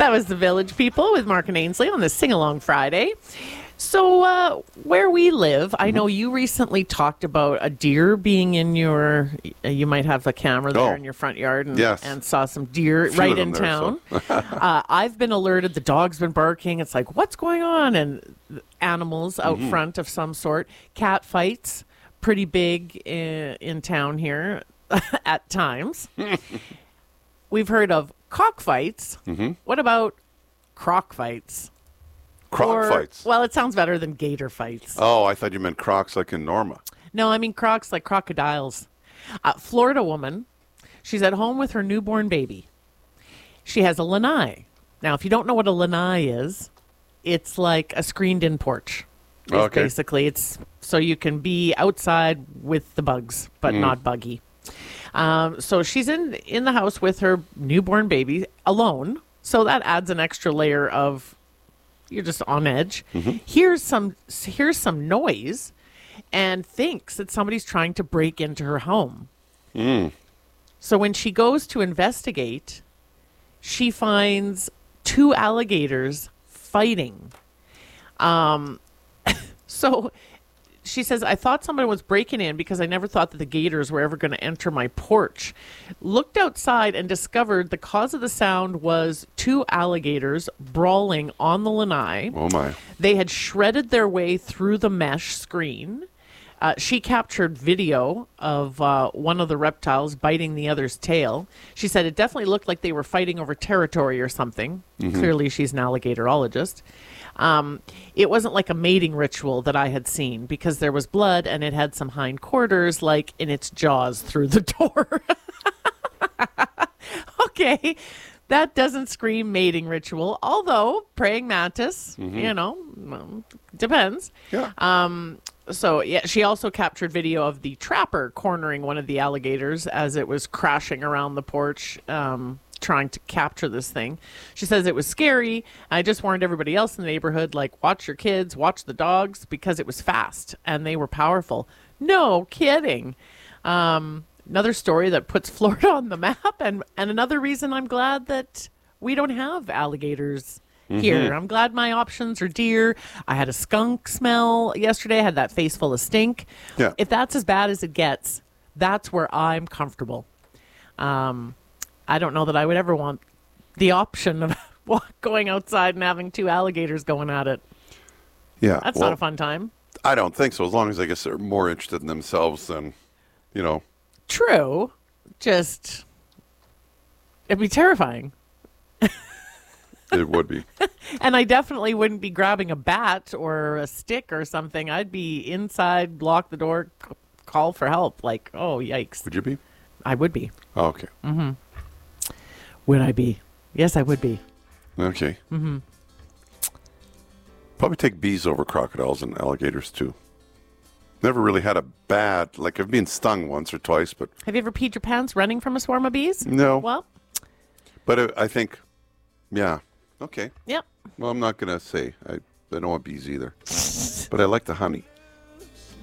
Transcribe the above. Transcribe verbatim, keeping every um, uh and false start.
That was the Village People with Mark and Ainsley on the Sing Along Friday. So uh, where we live, I know you recently talked about a deer being in your, you might have a camera there Oh. in your front yard and, Yes. and saw some deer Few right of them in there, town. so. uh, I've been alerted, the dog's been barking. It's like, what's going on? And animals out Mm-hmm. front of some sort. Cat fights, pretty big in, in town here at times. We've heard of cockfights. Mm-hmm. What about croc fights? Croc Or- fights. Well, it sounds better than gator fights. Oh, I thought you meant crocs like in Norma. No, I mean crocs like crocodiles. Uh, Florida woman, she's at home with her newborn baby. She has a lanai. Now, if you don't know what a lanai is, it's like a screened-in porch. It's Okay. Basically, it's so you can be outside with the bugs, but not buggy. Um, so she's in in the house with her newborn baby alone. So that adds an extra layer of you're just on edge. Here's some here's some noise, and thinks that somebody's trying to break into her home. So when she goes to investigate, she finds two alligators fighting. Um, so she says, I thought someone was breaking in because I never thought that the gators were ever going to enter my porch. Looked outside and discovered the cause of the sound was two alligators brawling on the lanai. Oh, my. They had shredded their way through the mesh screen. Uh, she captured video of uh, one of the reptiles biting the other's tail. She said it definitely looked like they were fighting over territory or something. Clearly, she's an alligatorologist. Um, it wasn't like a mating ritual that I had seen because there was blood and it had some hindquarters like in its jaws through the door. Okay. That doesn't scream mating ritual, although praying mantis, you know, well, depends. Yeah. Um, so, yeah, she also captured video of the trapper cornering one of the alligators as it was crashing around the porch, um, trying to capture this thing. She says it was scary. I just warned everybody else in the neighborhood, like, watch your kids, watch the dogs, because it was fast and they were powerful. No kidding. Um, another story that puts Florida on the map, and, and another reason I'm glad that we don't have alligators here. I'm glad my options are deer. I had a skunk smell yesterday. I had that face full of stink. Yeah. If that's as bad as it gets, that's where I'm comfortable. Um, I don't know that I would ever want the option of going outside and having two alligators going at it. Yeah. That's well, not a fun time. I don't think so, as long as I guess they're more interested in themselves than, you know. True. Just, it'd be terrifying. It would be. And I definitely wouldn't be grabbing a bat or a stick or something. I'd be inside, lock the door, c- call for help. Like, oh, yikes. Would you be? I would be. Oh, okay. Would I be? Yes, I would be. Okay. Mm-hmm. Probably take bees over crocodiles and alligators, too. Never really had a bad, like I've been stung once or twice, but Have you ever peed your pants running from a swarm of bees? no. Well, But uh, I think, yeah. Okay. yep. Well, I'm not going to say. I, I don't want bees either. But I like the honey.